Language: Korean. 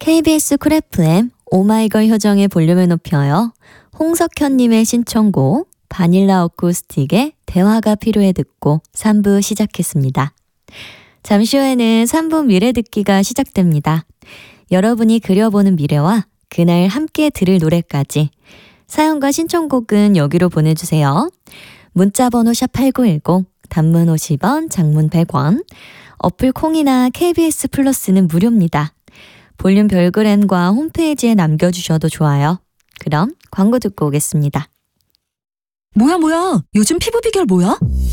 KBS 쿨 FM 오마이걸 효정의 볼륨을 높여요. 홍석현님의 신청곡 바닐라 어쿠스틱의 대화가 필요해 듣고 3부 시작했습니다. 잠시 후에는 3부 미래 듣기가 시작됩니다. 여러분이 그려보는 미래와 그날 함께 들을 노래까지 사연과 신청곡은 여기로 보내주세요. 문자번호 샵8910 단문 50원, 장문 100원, 어플 콩이나 KBS 플러스는 무료입니다. 볼륨 별그램과 홈페이지에 남겨주셔도 좋아요. 그럼 광고 듣고 오겠습니다. 뭐야 요즘 피부 비결 뭐야?